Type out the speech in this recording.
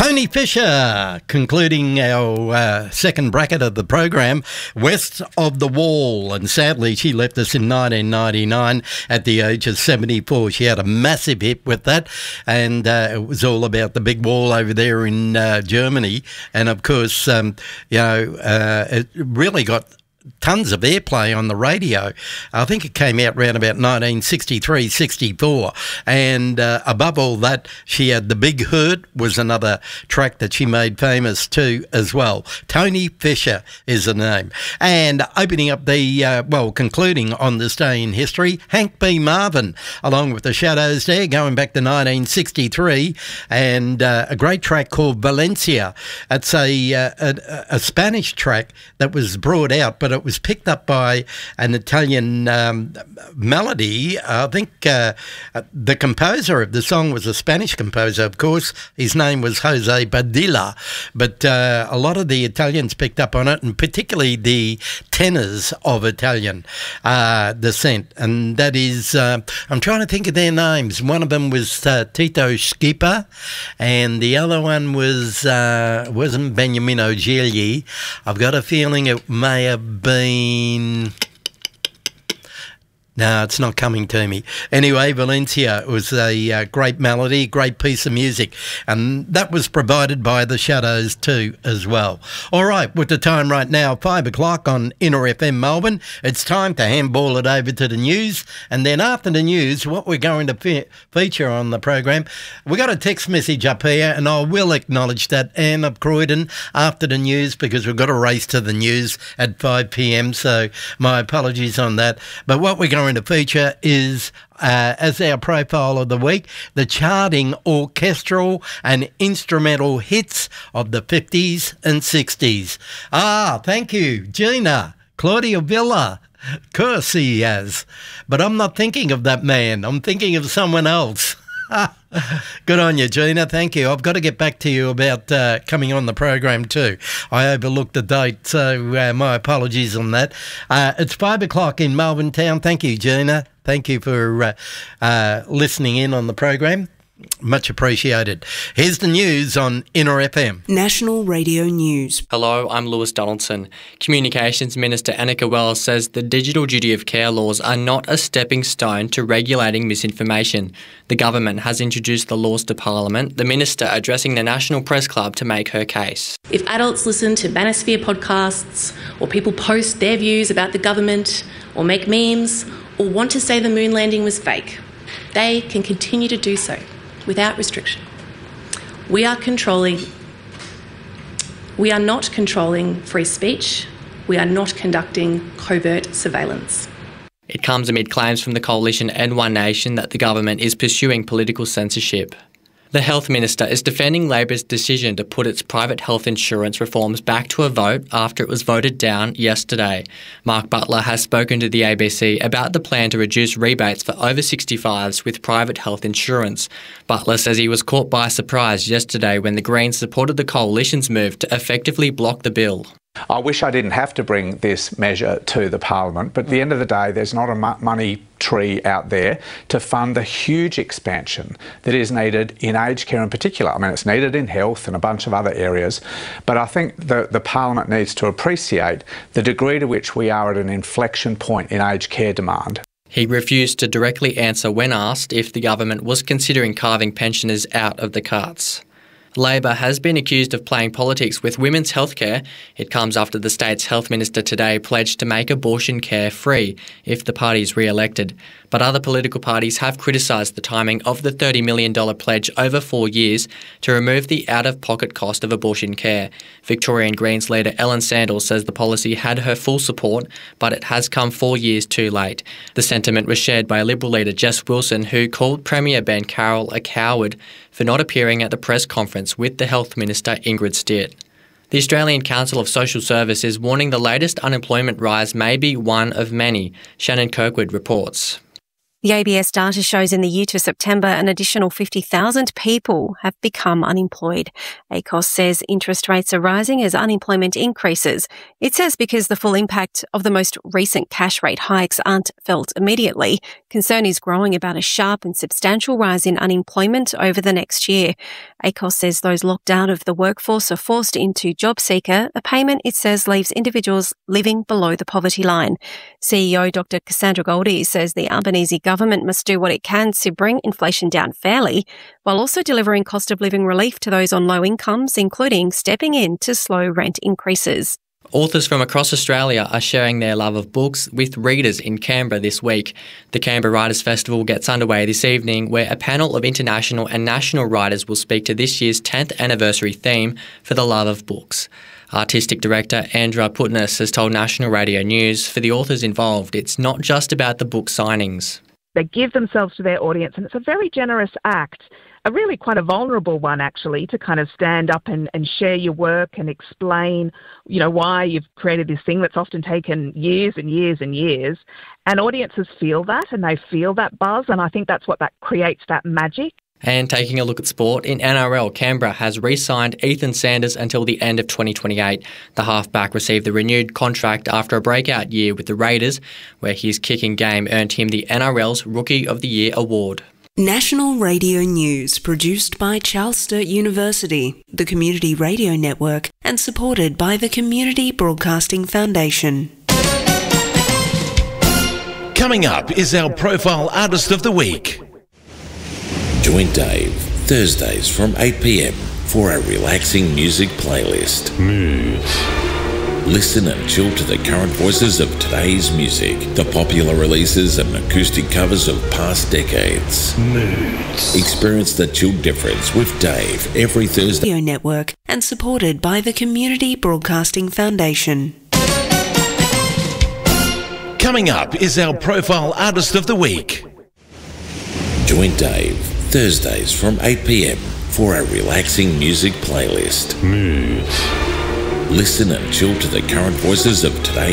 Tony Fisher, concluding our second bracket of the program, West of the Wall. And sadly, she left us in 1999 at the age of 74. She had a massive hit with that, and it was all about the big wall over there in Germany. And, of course, it really got tons of airplay on the radio. I think it came out around about 1963, 64. And above all that, she had The Big Hurt was another track that she made famous too as well. Tony Fisher is the name. And opening up concluding on this day in history, Hank B. Marvin, along with the Shadows there, going back to 1963, and a great track called Valencia. It's a Spanish track that was brought out, but it was picked up by an Italian melody. I think the composer of the song was a Spanish composer, of course. His name was Jose Padilla, but a lot of the Italians picked up on it, and particularly the tenors of Italian descent. And that is, I'm trying to think of their names. One of them was Tito Schipa, and the other one wasn't Beniamino Gigli. I've got a feeling it may have been... No, it's not coming to me. Anyway, Valencia was a great melody, great piece of music, and that was provided by the Shadows too as well. All right, with the time right now, 5 o'clock on Inner FM Melbourne, it's time to handball it over to the news, and then after the news, what we're going to feature on the program, we got a text message up here, and I will acknowledge that, Anne of Croydon, after the news, because we've got to race to the news at 5 p.m, so my apologies on that. But what we're going to feature is, as our profile of the week, the charting orchestral and instrumental hits of the 50s and 60s. Thank you, Gina, Claudia Villa. Of course he has. But I'm not thinking of that man. I'm thinking of someone else. Good on you, Gina. Thank you. I've got to get back to you about coming on the program too. I overlooked the date, so my apologies on that. It's 5 o'clock in Melbourne town. Thank you, Gina. Thank you for listening in on the program. Much appreciated. Here's the news on Inner FM. National Radio News. Hello, I'm Lewis Donaldson. Communications Minister Annika Wells says the digital duty of care laws are not a stepping stone to regulating misinformation. The government has introduced the laws to Parliament, the minister addressing the National Press Club to make her case. If adults listen to Manosphere podcasts, or people post their views about the government, or make memes, or want to say the moon landing was fake, they can continue to do so without restriction. We are not controlling free speech. We are not conducting covert surveillance. It comes amid claims from the coalition and One Nation that the government is pursuing political censorship. The Health Minister is defending Labor's decision to put its private health insurance reforms back to a vote after it was voted down yesterday. Mark Butler has spoken to the ABC about the plan to reduce rebates for over 65s with private health insurance. Butler says he was caught by surprise yesterday when the Greens supported the coalition's move to effectively block the bill. I wish I didn't have to bring this measure to the Parliament, but at the end of the day, there's not a money tree out there to fund the huge expansion that is needed in aged care in particular. I mean, it's needed in health and a bunch of other areas, but I think the Parliament needs to appreciate the degree to which we are at an inflection point in aged care demand. He refused to directly answer when asked if the government was considering carving pensioners out of the cuts. Labor has been accused of playing politics with women's healthcare. It comes after the state's health minister today pledged to make abortion care free if the party is re-elected. But other political parties have criticised the timing of the $30 million pledge over 4 years to remove the out-of-pocket cost of abortion care. Victorian Greens leader Ellen Sandell says the policy had her full support, but it has come 4 years too late. The sentiment was shared by Liberal leader Jess Wilson, who called Premier Ben Carroll a coward for not appearing at the press conference with the Health Minister Ingrid Stitt. The Australian Council of Social Service is warning the latest unemployment rise may be one of many. Shannon Kirkwood reports. The ABS data shows in the year to September, an additional 50,000 people have become unemployed. ACOS says interest rates are rising as unemployment increases. It says because the full impact of the most recent cash rate hikes aren't felt immediately, concern is growing about a sharp and substantial rise in unemployment over the next year. ACOS says those locked out of the workforce are forced into JobSeeker, a payment it says leaves individuals living below the poverty line. CEO Dr. Cassandra Goldie says the Albanese government must do what it can to bring inflation down fairly, while also delivering cost of living relief to those on low incomes, including stepping in to slow rent increases. Authors from across Australia are sharing their love of books with readers in Canberra this week. The Canberra Writers' Festival gets underway this evening, where a panel of international and national writers will speak to this year's 10th anniversary theme for the love of books. Artistic director Andra Putness has told National Radio News for the authors involved, it's not just about the book signings. They give themselves to their audience, and it's a very generous act. A really quite a vulnerable one, actually, to kind of stand up and share your work and explain, why you've created this thing that's often taken years and years and years. And audiences feel that, and they feel that buzz, and I think that's what that creates, that magic. And taking a look at sport, in NRL, Canberra has re-signed Ethan Sanders until the end of 2028. The halfback received the renewed contract after a breakout year with the Raiders, where his kicking game earned him the NRL's Rookie of the Year award. National Radio News, produced by Charles Sturt University, the Community Radio Network, and supported by the Community Broadcasting Foundation. Coming up is our Profile Artist of the Week. Join Dave Thursdays from 8 p.m. for a relaxing music playlist. Moods. Listen and chill to the current voices of today's music, the popular releases and acoustic covers of past decades. Moods. Experience the chill difference with Dave every Thursday. Radio Network, and supported by the Community Broadcasting Foundation. Coming up is our Profile Artist of the Week. Join Dave Thursdays from 8 p.m. for a relaxing music playlist. Moods. Listen and chill to the current voices of today's